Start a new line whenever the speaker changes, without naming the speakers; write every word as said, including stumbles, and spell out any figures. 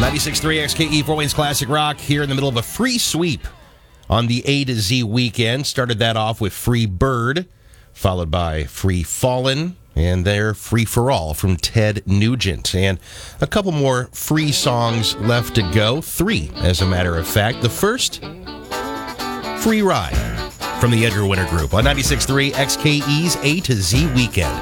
ninety-six point three X K E, Fort Wayne's Classic Rock, here in the middle of a free sweep on the A to Z weekend. Started that off with Free Bird, followed by Free Fallin', and their Free For All from Ted Nugent. And a couple more free songs left to go. Three, as a matter of fact. The first, Free Ride from the Edgar Winter Group on ninety-six point three X K E's A to Z weekend.